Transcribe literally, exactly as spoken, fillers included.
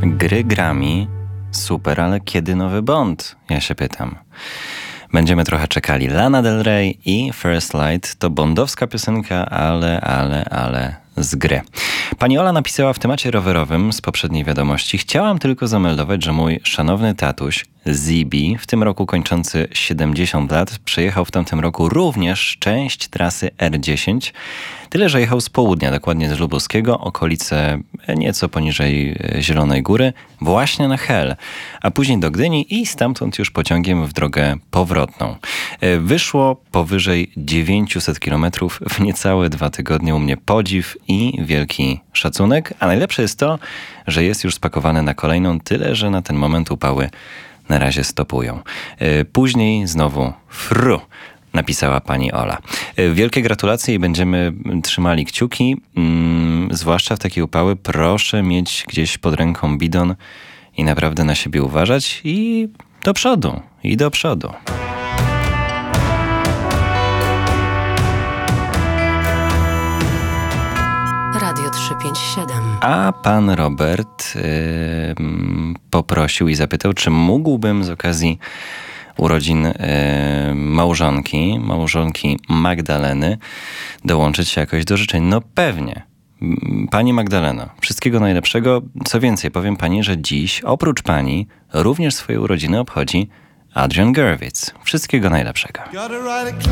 Gry grami, super, ale kiedy nowy Bond? Ja się pytam. Będziemy trochę czekali. Lana Del Rey i First Light to bondowska piosenka, ale, ale, ale z gry. Pani Ola napisała w temacie rowerowym z poprzedniej wiadomości: chciałam tylko zameldować, że mój szanowny tatuś Zibi, w tym roku kończący siedemdziesiąt lat, przejechał w tamtym roku również część trasy R dziesięć. Tyle, że jechał z południa, dokładnie z Lubuskiego, okolice nieco poniżej Zielonej Góry, właśnie na Hel, a później do Gdyni i stamtąd już pociągiem w drogę powrotną. Wyszło powyżej dziewięćset kilometrów w niecałe dwa tygodnie. U mnie podziw i wielki szacunek, a najlepsze jest to, że jest już spakowany na kolejną, tyle, że na ten moment upały na razie stopują. Później znowu fru, napisała pani Ola. Wielkie gratulacje i będziemy trzymali kciuki, mm, zwłaszcza w takie upały. Proszę mieć gdzieś pod ręką bidon i naprawdę na siebie uważać i do przodu, i do przodu. Radio trzysta pięćdziesiąt siedem. A pan Robert yy, poprosił i zapytał, czy mógłbym z okazji urodzin yy, małżonki, małżonki Magdaleny, dołączyć się jakoś do życzeń. No pewnie. Pani Magdaleno, wszystkiego najlepszego. Co więcej, powiem pani, że dziś oprócz pani również swoje urodziny obchodzi Adrian Gurewitz. Wszystkiego najlepszego.